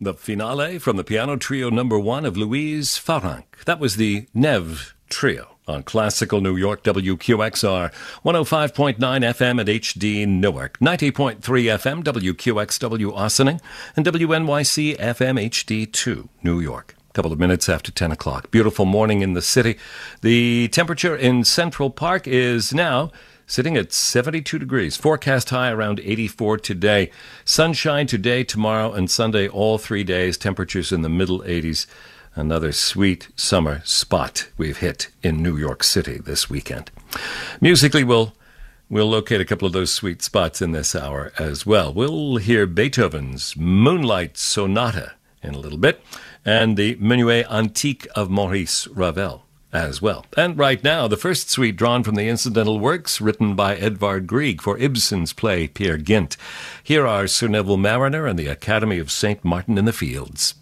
The finale from the piano trio number 1 of Louise Farrenc. That was the Neve Trio on Classical New York, WQXR, 105.9 FM at HD Newark, 90.3 FM, WQXW Ossining, and WNYC FM HD2 New York. A couple of minutes after 10 o'clock. Beautiful morning in the city. The temperature in Central Park is now sitting at 72 degrees. Forecast high around 84 today. Sunshine today, tomorrow, and Sunday, all 3 days. Temperatures in the middle 80s. Another sweet summer spot we've hit in New York City this weekend. Musically, we'll locate a couple of those sweet spots in this hour as well. We'll hear Beethoven's Moonlight Sonata in a little bit, and the Menuet Antique of Maurice Ravel as well. And right now, the first suite drawn from the incidental works written by Edvard Grieg for Ibsen's play Peer Gynt. Here are Sir Neville Mariner and the Academy of St. Martin in the Fields.